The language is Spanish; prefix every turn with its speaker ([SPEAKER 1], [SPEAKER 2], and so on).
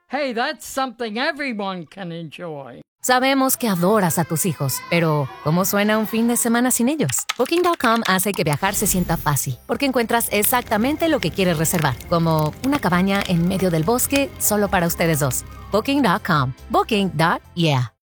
[SPEAKER 1] Hey, that's something everyone can enjoy.
[SPEAKER 2] Sabemos que adoras a tus hijos, pero ¿cómo suena un fin de semana sin ellos? Booking.com hace que viajar se sienta fácil, porque encuentras exactamente lo que quieres reservar, como una cabaña en medio del bosque solo para ustedes dos. Booking.com. Booking.yeah.